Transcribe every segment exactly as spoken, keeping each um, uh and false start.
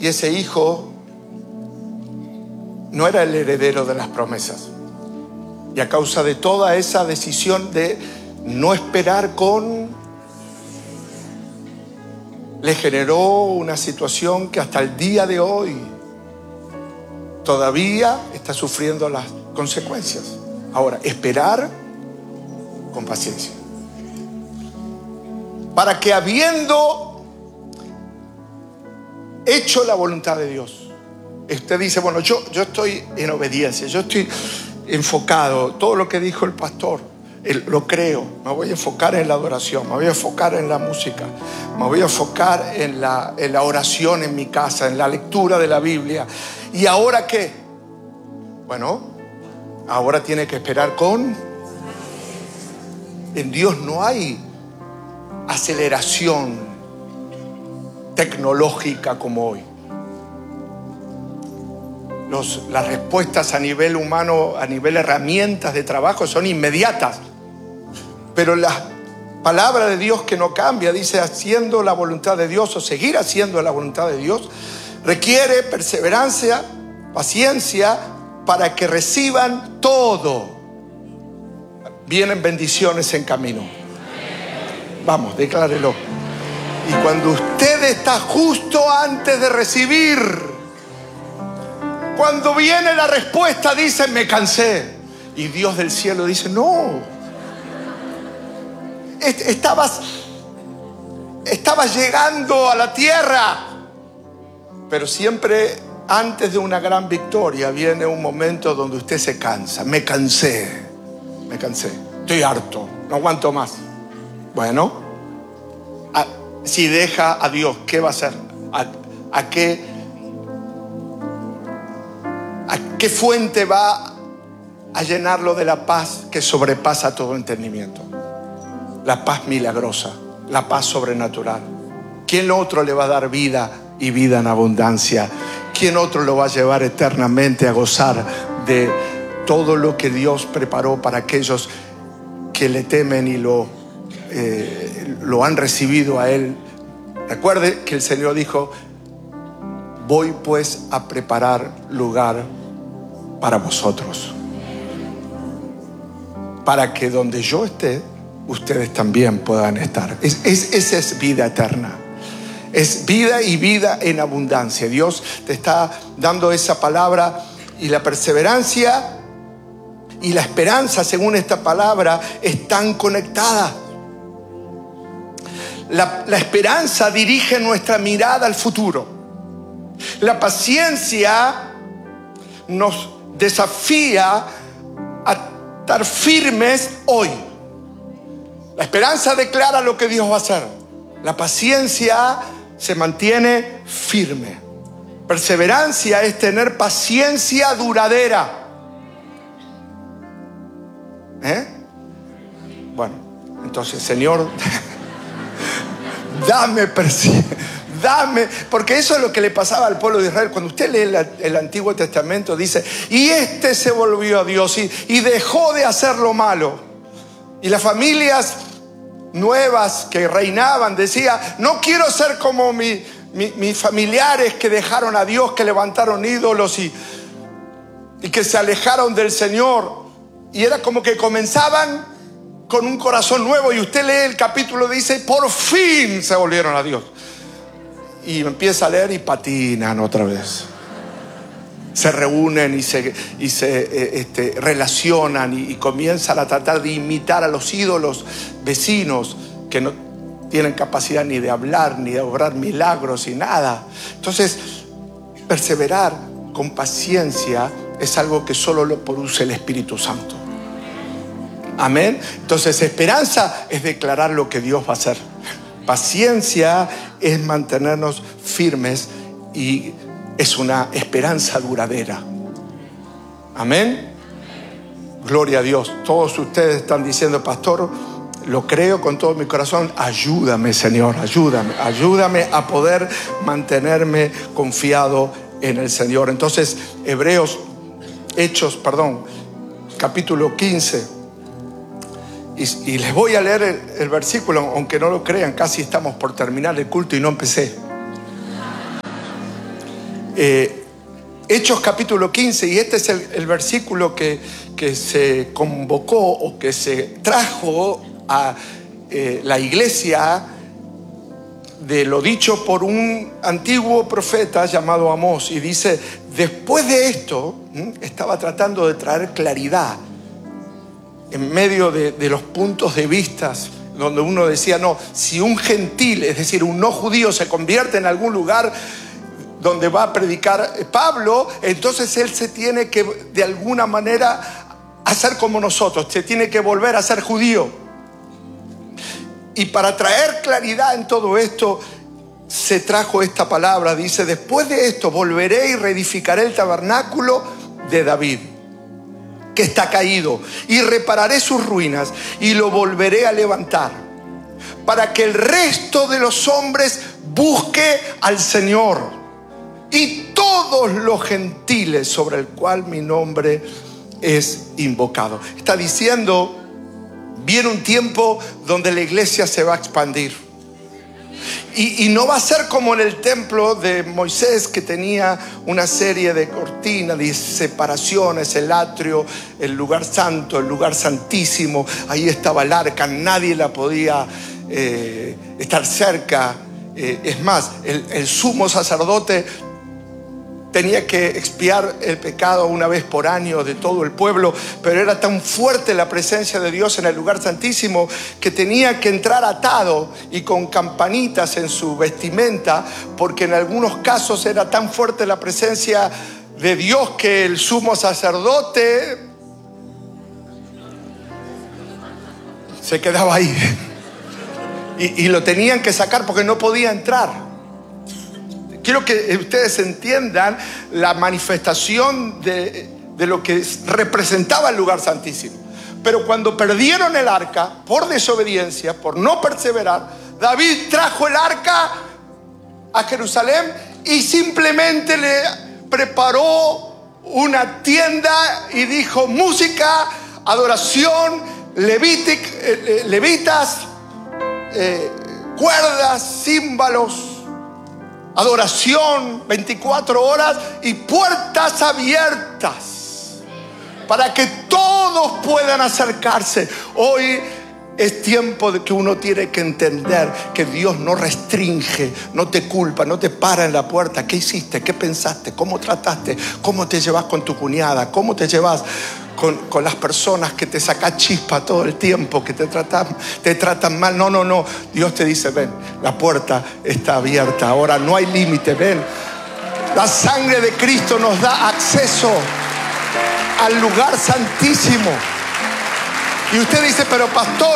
Y ese hijo no era el heredero de las promesas. Y a causa de toda esa decisión de no esperar con... le generó una situación que hasta el día de hoy todavía está sufriendo las consecuencias. Ahora, esperar con paciencia. Para que habiendo hecho la voluntad de Dios, usted dice, bueno, yo, yo estoy en obediencia, yo estoy enfocado, todo lo que dijo el pastor, el, lo creo, me voy a enfocar en la adoración, me voy a enfocar en la música, me voy a enfocar en la, en la oración en mi casa, en la lectura de la Biblia. ¿Y ahora qué? Bueno, ahora tiene que esperar con... En Dios no hay aceleración tecnológica como hoy. Los, las respuestas a nivel humano, a nivel herramientas de trabajo son inmediatas. Pero la palabra de Dios que no cambia, dice haciendo la voluntad de Dios o seguir haciendo la voluntad de Dios, requiere perseverancia, paciencia para que reciban todo. Vienen bendiciones en camino. Vamos, declárelo. Y cuando usted está justo antes de recibir, cuando viene la respuesta, dice, me cansé. Y Dios del cielo dice, no. Estabas, estabas llegando a la tierra. Pero siempre antes de una gran victoria viene un momento donde usted se cansa. Me cansé. Me cansé. Estoy harto. No aguanto más. Bueno, a, si deja a Dios, ¿qué va a hacer? ¿A, a qué? ¿A qué fuente va a llenarlo de la paz que sobrepasa todo entendimiento? La paz milagrosa, la paz sobrenatural. ¿Quién otro le va a dar vida y vida en abundancia? ¿Quién otro lo va a llevar eternamente a gozar de todo lo que Dios preparó para aquellos que le temen y lo, eh, lo han recibido a Él? Recuerde que el Señor dijo, voy pues a preparar lugar para vosotros, para que donde yo esté, ustedes también puedan estar. Es, es, esa es vida eterna. Es vida y vida en abundancia. Dios te está dando esa palabra, y la perseverancia y la esperanza, según esta palabra, están conectadas. La, la esperanza dirige nuestra mirada al futuro. La paciencia nos desafía a estar firmes hoy. La esperanza declara lo que Dios va a hacer. La paciencia se mantiene firme. Perseverancia es tener paciencia duradera. ¿Eh? Bueno, entonces, Señor, dame paciencia. Dame, porque eso es lo que le pasaba al pueblo de Israel. Cuando usted lee el, el Antiguo Testamento, dice, y este se volvió a Dios y, y dejó de hacer lo malo. Y las familias nuevas que reinaban decía, no quiero ser como mi, mi, mis familiares que dejaron a Dios, que levantaron ídolos y, y que se alejaron del Señor. Y era como que comenzaban con un corazón nuevo. Y usted lee el capítulo, dice, por fin se volvieron a Dios. Y empieza a leer y patinan otra vez. Se reúnen y se, y se eh, este, relacionan y, y comienzan a tratar de imitar a los ídolos vecinos que no tienen capacidad ni de hablar, ni de obrar milagros y nada. Entonces, perseverar con paciencia es algo que solo lo produce el Espíritu Santo. Amén. Entonces, esperanza es declarar lo que Dios va a hacer. Paciencia es mantenernos firmes y es una esperanza duradera. Amén. Gloria a Dios. Todos ustedes están diciendo, pastor, lo creo con todo mi corazón. Ayúdame, Señor, ayúdame. Ayúdame a poder mantenerme confiado en el Señor. Entonces, Hebreos, Hechos, perdón, capítulo quince. Y, y les voy a leer el, el versículo, aunque no lo crean, casi estamos por terminar el culto y no empecé. Eh, Hechos capítulo quince, y este es el, el versículo que, que se convocó o que se trajo a eh, la iglesia de lo dicho por un antiguo profeta llamado Amós. Y dice, después de esto, ¿m? estaba tratando de traer claridad en medio de, de los puntos de vista, donde uno decía, no, si un gentil, es decir, un no judío, se convierte en algún lugar donde va a predicar Pablo, entonces él se tiene que de alguna manera hacer como nosotros, se tiene que volver a ser judío. Y para traer claridad en todo esto, se trajo esta palabra. Dice, después de esto volveré y reedificaré el tabernáculo de David, que está caído, y repararé sus ruinas y lo volveré a levantar, para que el resto de los hombres busque al Señor, y todos los gentiles sobre el cual mi nombre es invocado. Está diciendo, viene un tiempo donde la iglesia se va a expandir. Y, y no va a ser como en el templo de Moisés, que tenía una serie de cortinas, de separaciones, el atrio, el lugar santo, el lugar santísimo. Ahí estaba el arca, nadie la podía eh, estar cerca. Eh, es más, el, el sumo sacerdote tenía que expiar el pecado una vez por año de todo el pueblo, pero era tan fuerte la presencia de Dios en el lugar santísimo que tenía que entrar atado y con campanitas en su vestimenta, porque en algunos casos era tan fuerte la presencia de Dios que el sumo sacerdote se quedaba ahí y, y lo tenían que sacar porque no podía entrar. Quiero que ustedes entiendan la manifestación de, de lo que representaba el lugar santísimo. Pero cuando perdieron el arca por desobediencia, por no perseverar, David trajo el arca a Jerusalén y simplemente le preparó una tienda y dijo, música, adoración, levític, eh, levitas, eh, cuerdas, címbalos, adoración veinticuatro horas y puertas abiertas para que todos puedan acercarse. Hoy es tiempo de que uno tiene que entender que Dios no restringe, no te culpa, no te para en la puerta. ¿Qué hiciste? ¿Qué pensaste? ¿Cómo trataste? ¿Cómo te llevas con tu cuñada? ¿Cómo te llevas con, con las personas que te sacan chispa todo el tiempo, que te tratan, te tratan mal? No, no, no. Dios te dice, ven, la puerta está abierta. Ahora no hay límite, ven. La sangre de Cristo nos da acceso al lugar santísimo. Y usted dice, pero pastor,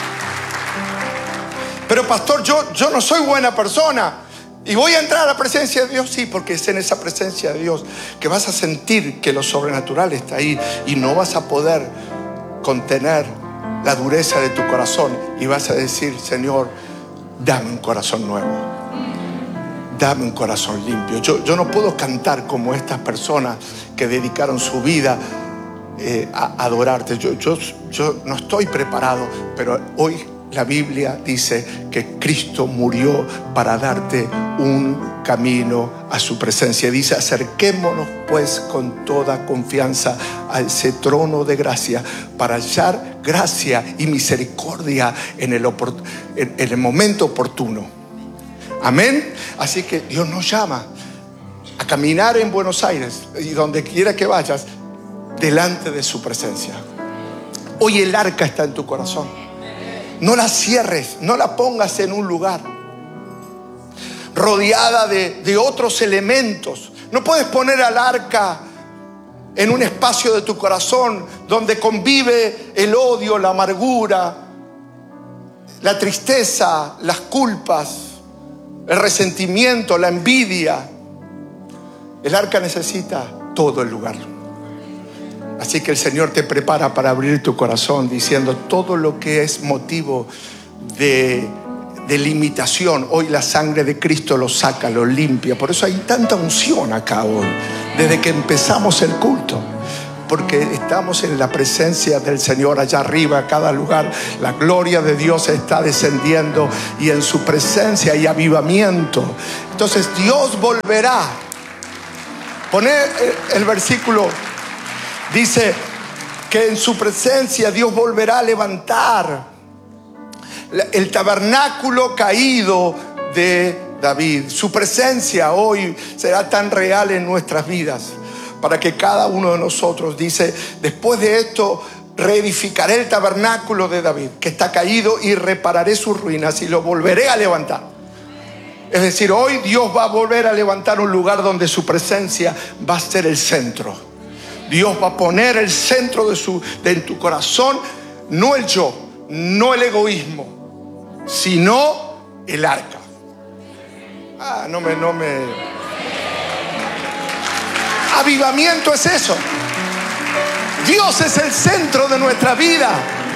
pero pastor, yo, yo no soy buena persona y voy a entrar a la presencia de Dios. Sí, porque es en esa presencia de Dios que vas a sentir que lo sobrenatural está ahí y no vas a poder contener la dureza de tu corazón y vas a decir, Señor, dame un corazón nuevo, dame un corazón limpio. Yo, yo no puedo cantar como estas personas que dedicaron su vida Eh, a adorarte. Yo, yo, yo no estoy preparado, pero hoy la Biblia dice que Cristo murió para darte un camino a su presencia. Dice, acerquémonos pues con toda confianza a ese trono de gracia para hallar gracia y misericordia en el, opor- en, en el momento oportuno. Amén. Así que Dios nos llama a caminar en Buenos Aires y donde quiera que vayas, delante de su presencia. Hoy el arca está en tu corazón. No la cierres, no la pongas en un lugar rodeada de, de otros elementos. No puedes poner al arca en un espacio de tu corazón donde convive el odio, la amargura, la tristeza, las culpas, el resentimiento, la envidia. El arca necesita todo el lugar. Así que el Señor te prepara para abrir tu corazón diciendo, todo lo que es motivo de, de limitación, hoy la sangre de Cristo lo saca, lo limpia. Por eso hay tanta unción acá hoy, desde que empezamos el culto, porque estamos en la presencia del Señor allá arriba, cada lugar. La gloria de Dios está descendiendo y en su presencia hay avivamiento. Entonces Dios volverá Poné el versículo. Dice que en su presencia Dios volverá a levantar el tabernáculo caído de David. Su presencia hoy será tan real en nuestras vidas para que cada uno de nosotros, dice, después de esto reedificaré el tabernáculo de David que está caído y repararé sus ruinas y lo volveré a levantar. Es decir, hoy Dios va a volver a levantar un lugar donde su presencia va a ser el centro. Dios va a poner el centro de, su, de en tu corazón, no el yo, no el egoísmo, sino el arca. Ah, no me, no me. Avivamiento es eso. Dios es el centro de nuestra vida.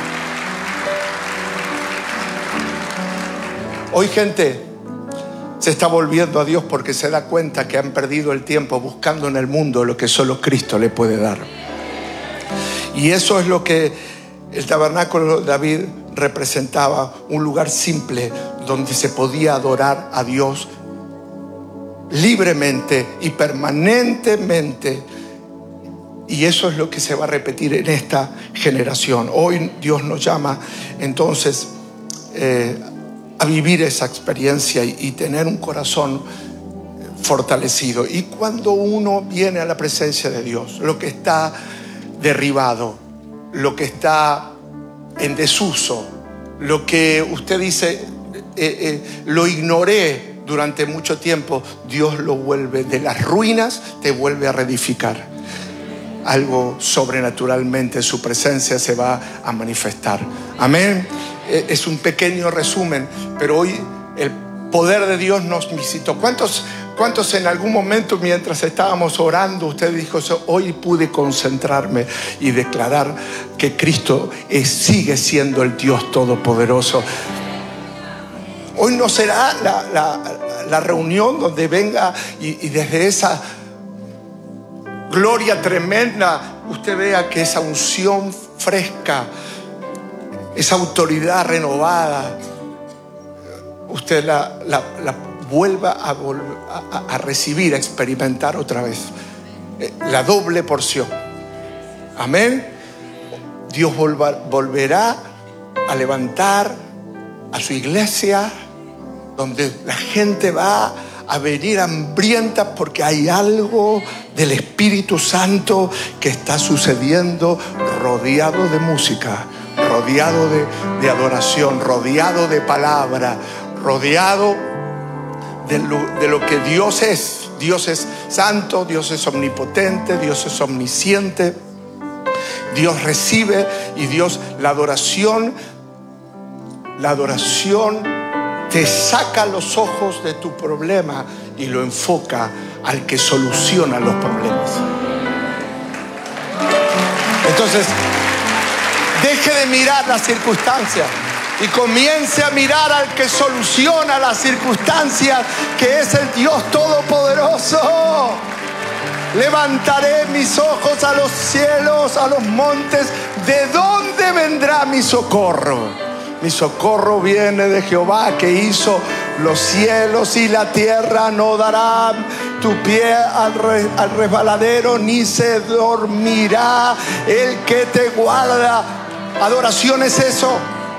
Hoy gente se está volviendo a Dios porque se da cuenta que han perdido el tiempo buscando en el mundo lo que solo Cristo le puede dar. Y eso es lo que el tabernáculo de David representaba, un lugar simple donde se podía adorar a Dios libremente y permanentemente. Y eso es lo que se va a repetir en esta generación. Hoy Dios nos llama entonces eh, a vivir esa experiencia y, y tener un corazón fortalecido. Y cuando uno viene a la presencia de Dios, lo que está derribado, lo que está en desuso, lo que usted dice, eh, eh, lo ignoré durante mucho tiempo, Dios lo vuelve de las ruinas, te vuelve a reedificar. Algo sobrenaturalmente, su presencia se va a manifestar. Amén. Es un pequeño resumen, pero hoy el poder de Dios nos visitó. ¿Cuántos, cuántos en algún momento mientras estábamos orando usted dijo, hoy pude concentrarme y declarar que Cristo es, sigue siendo el Dios Todopoderoso? Hoy no será la, la, la reunión donde venga y, y desde esa gloria tremenda usted vea que esa unción fresca, esa autoridad renovada, usted la, la, la vuelva a, a, a recibir, a experimentar otra vez la doble porción. Amén. Dios volva, volverá a levantar a su iglesia, donde la gente va a venir hambrienta porque hay algo del Espíritu Santo que está sucediendo, rodeado de música, rodeado de, de adoración, rodeado de palabra, rodeado de lo, de lo que Dios es. Dios es santo, Dios es omnipotente, Dios es omnisciente. Dios recibe y Dios, la adoración, la adoración te saca los ojos de tu problema y lo enfoca al que soluciona los problemas. Entonces, deje de mirar las circunstancias y comience a mirar al que soluciona las circunstancias, que es el Dios Todopoderoso. Levantaré mis ojos a los cielos, a los montes. ¿De dónde vendrá mi socorro? Mi socorro viene de Jehová, que hizo los cielos y la tierra. No dará tu pie al, re, al resbaladero, ni se dormirá el que te guarda. Adoración es eso.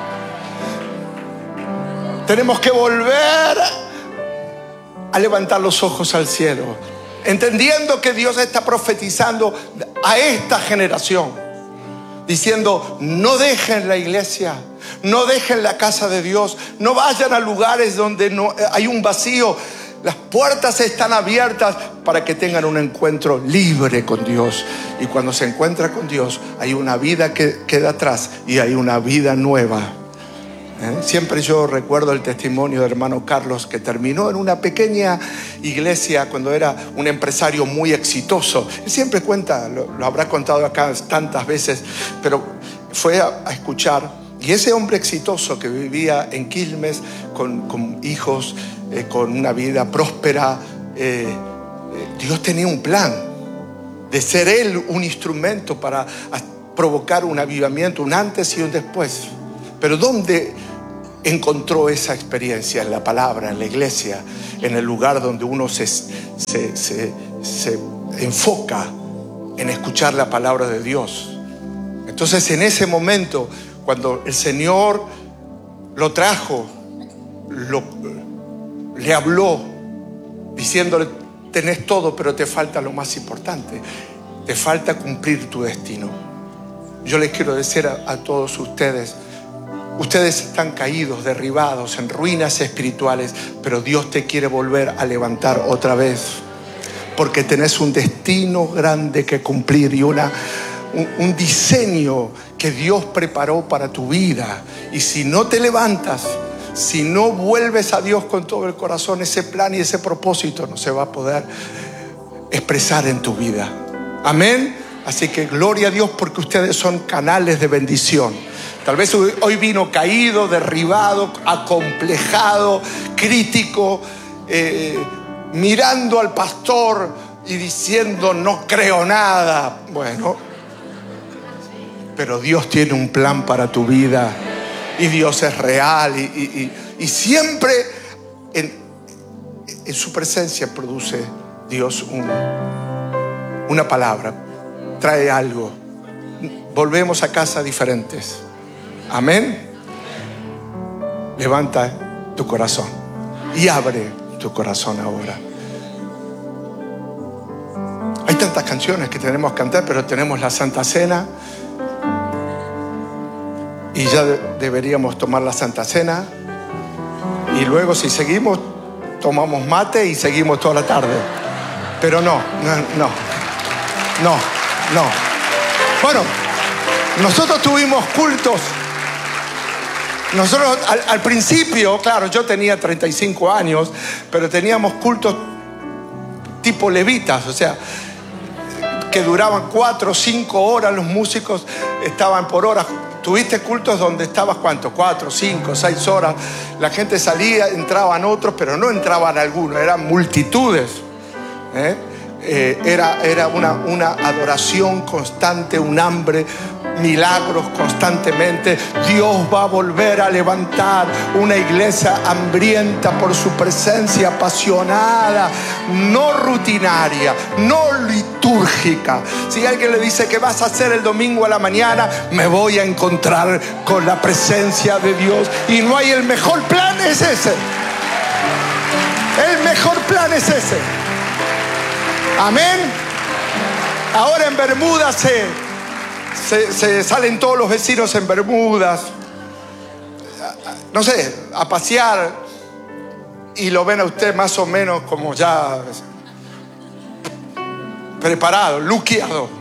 Tenemos que volver a levantar los ojos al cielo, entendiendo que Dios está profetizando a esta generación, diciendo: no dejen la iglesia, no dejen la casa de Dios, no vayan a lugares donde no, hay un vacío. Las puertas están abiertas para que tengan un encuentro libre con Dios. Y cuando se encuentra con Dios, hay una vida que queda atrás y hay una vida nueva. ¿Eh? Siempre yo recuerdo el testimonio del hermano Carlos, que terminó en una pequeña iglesia cuando era un empresario muy exitoso. Él siempre cuenta, lo, lo habrá contado acá tantas veces, pero fue a, a escuchar. Y ese hombre exitoso que vivía en Quilmes con, con hijos, eh, con una vida próspera, eh, eh, Dios tenía un plan de ser él un instrumento para provocar un avivamiento, un antes y un después. Pero ¿dónde encontró esa experiencia? En la palabra, en la iglesia, en el lugar donde uno se, se, se, se enfoca en escuchar la palabra de Dios. Entonces, en ese momento, cuando el Señor lo trajo, lo, le habló, diciéndole: tenés todo, pero te falta lo más importante. Te falta cumplir tu destino. Yo les quiero decir a, a todos ustedes: ustedes están caídos, derribados, en ruinas espirituales, pero Dios te quiere volver a levantar otra vez, porque tenés un destino grande que cumplir y una, un, un diseño que Dios preparó para tu vida. Y si no te levantas, si no vuelves a Dios con todo el corazón, ese plan y ese propósito no se va a poder expresar en tu vida. Amén. Así que gloria a Dios, porque ustedes son canales de bendición. Tal vez hoy vino caído, derribado, acomplejado, crítico, eh, mirando al pastor y diciendo: no creo nada. Bueno, pero Dios tiene un plan para tu vida, y Dios es real, y, y, y, y siempre en, en su presencia produce Dios un, una palabra, trae algo. Volvemos a casa diferentes. Amén. Levanta tu corazón y abre tu corazón ahora. Hay tantas canciones que tenemos que cantar, pero tenemos la Santa Cena y ya de- deberíamos tomar la Santa Cena, y luego, si seguimos, tomamos mate y seguimos toda la tarde. Pero no, no, no, no, no. Bueno, nosotros tuvimos cultos. Nosotros al, al principio, claro, yo tenía treinta y cinco años, pero teníamos cultos tipo levitas, o sea, que duraban cuatro o cinco horas. Los músicos estaban por horas. Tuviste cultos donde estabas, ¿cuánto? Cuatro, cinco, seis horas. La gente salía, entraban otros, pero no entraban algunos, eran multitudes. ¿eh? Eh, era era una, una adoración constante, un hambre, milagros constantemente. Dios va a volver a levantar una iglesia hambrienta por su presencia, apasionada, no rutinaria, no litúrgica. Si alguien le dice: ¿qué vas a hacer el domingo a la mañana? Me voy a encontrar con la presencia de Dios. Y no hay, el mejor plan es ese. El mejor plan es ese. Amén. Ahora en Bermudas se, se, se salen todos los vecinos en Bermudas, no sé, a pasear, y lo ven a usted más o menos como ya preparado, luqueado.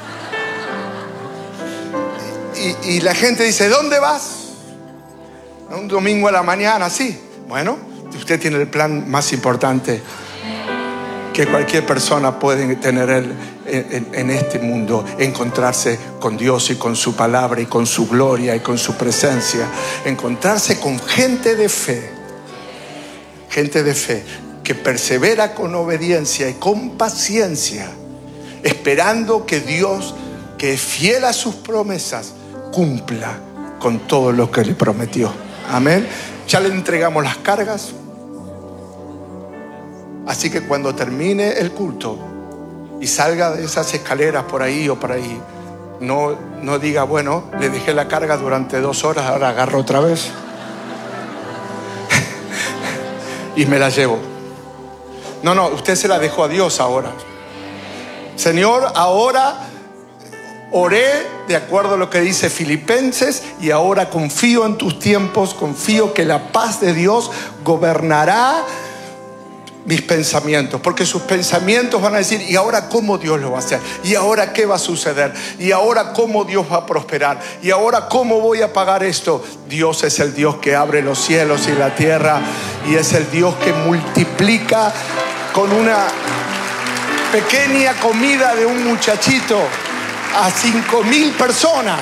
Y, y la gente dice: ¿dónde vas? Un domingo a la mañana, sí. Bueno, usted tiene el plan más importante que cualquier persona puede tener en, en, en este mundo: encontrarse con Dios y con su palabra y con su gloria y con su presencia. Encontrarse con gente de fe, gente de fe que persevera con obediencia y con paciencia, esperando que Dios, que es fiel a sus promesas, cumpla con todo lo que le prometió. Amén. Ya le entregamos las cargas. Así que cuando termine el culto y salga de esas escaleras por ahí o por ahí, no, no diga: bueno, le dejé la carga durante dos horas, ahora agarro otra vez y me la llevo. No, no, usted se la dejó a Dios ahora. Señor, ahora oré de acuerdo a lo que dice Filipenses, y ahora confío en tus tiempos, confío que la paz de Dios gobernará mis pensamientos, porque sus pensamientos van a decir: ¿y ahora cómo Dios lo va a hacer? ¿Y ahora qué va a suceder? ¿Y ahora cómo Dios va a prosperar? ¿Y ahora cómo voy a pagar esto? Dios es el Dios que abre los cielos y la tierra, y es el Dios que multiplica con una pequeña comida de un muchachito a cinco mil personas.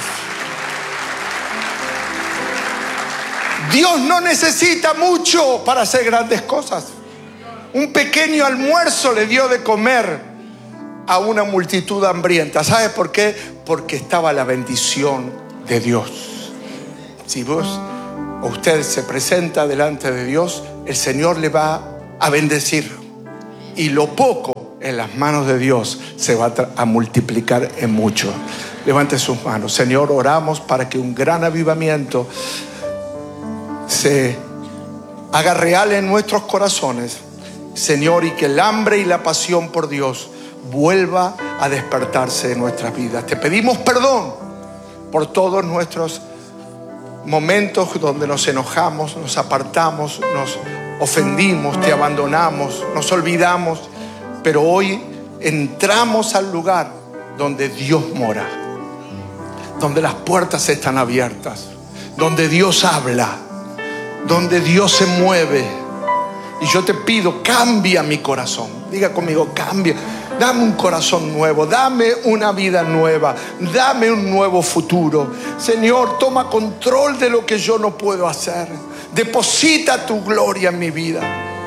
Dios no necesita mucho para hacer grandes cosas. Un pequeño almuerzo le dio de comer a una multitud hambrienta. ¿Sabe por qué? Porque estaba la bendición de Dios. Si vos o usted se presenta delante de Dios, el Señor le va a bendecir. Y lo poco en las manos de Dios se va a, a multiplicar en mucho. Levante sus manos. Señor, oramos para que un gran avivamiento se haga real en nuestros corazones, Señor, y que el hambre y la pasión por Dios vuelva a despertarse en nuestras vidas. Te pedimos perdón por todos nuestros momentos donde nos enojamos, nos apartamos, nos ofendimos, te abandonamos, nos olvidamos, pero hoy entramos al lugar donde Dios mora, donde las puertas están abiertas, donde Dios habla, donde Dios se mueve. Y yo te pido, cambia mi corazón. Diga conmigo, cambia. Dame un corazón nuevo, dame una vida nueva, dame un nuevo futuro. Señor, toma control de lo que yo no puedo hacer. Deposita tu gloria en mi vida.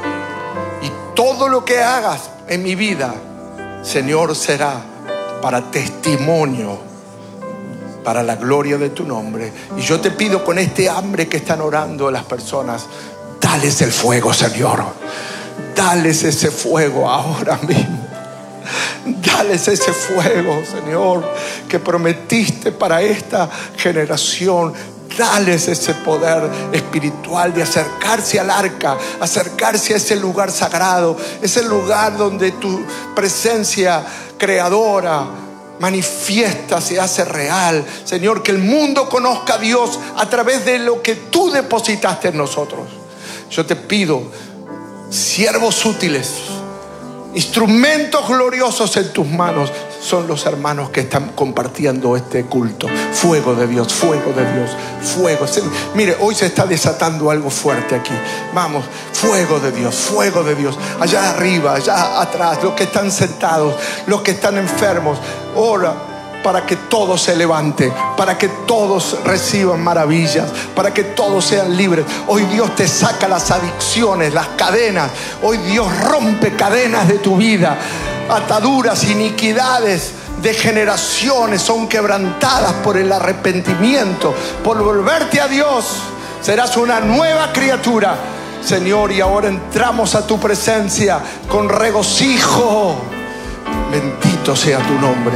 Y todo lo que hagas en mi vida, Señor, será para testimonio, para la gloria de tu nombre. Y yo te pido, con este hambre que están orando las personas, dales el fuego, Señor. Dales ese fuego ahora mismo. Dales ese fuego, Señor, que prometiste para esta generación. Dales ese poder espiritual de acercarse al arca, acercarse a ese lugar sagrado, ese lugar donde tu presencia creadora manifiesta, se hace real. Señor, que el mundo conozca a Dios a través de lo que tú depositaste en nosotros. Yo te pido, siervos útiles, instrumentos gloriosos en tus manos, son los hermanos que están compartiendo este culto. Fuego de Dios, fuego de Dios, fuego. Mire, hoy se está desatando algo fuerte aquí. Vamos, fuego de Dios, fuego de Dios. Allá arriba, allá atrás, los que están sentados, los que están enfermos. Ora para que todos se levanten, para que todos reciban maravillas, para que todos sean libres. Hoy Dios te saca las adicciones, las cadenas. Hoy Dios rompe cadenas de tu vida. Ataduras, iniquidades de generaciones son quebrantadas por el arrepentimiento, por volverte a Dios. Serás una nueva criatura, Señor, y ahora entramos a tu presencia con regocijo. Bendito sea tu nombre.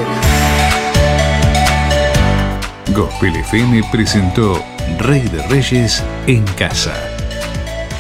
Gospel F M presentó Rey de Reyes en Casa.